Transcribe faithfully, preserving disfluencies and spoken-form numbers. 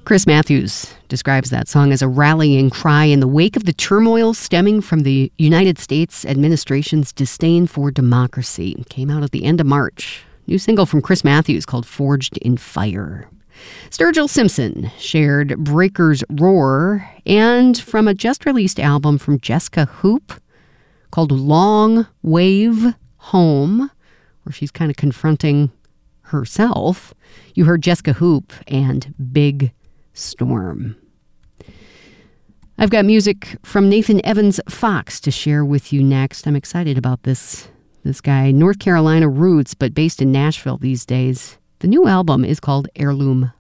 Chris Matthews describes that song as a rallying cry in the wake of the turmoil stemming from the United States administration's disdain for democracy. It came out at the end of March. New single from Chris Matthews called Forged in Fire. Sturgill Simpson shared Breaker's Roar, and from a just-released album from Jessica Hoop called Long Wave Home, where she's kind of confronting herself, you heard Jessica Hoop and Big Storm. I've got music from Nathan Evans Fox to share with you next. I'm excited about this, this guy. North Carolina roots, but based in Nashville these days. The new album is called Heirloom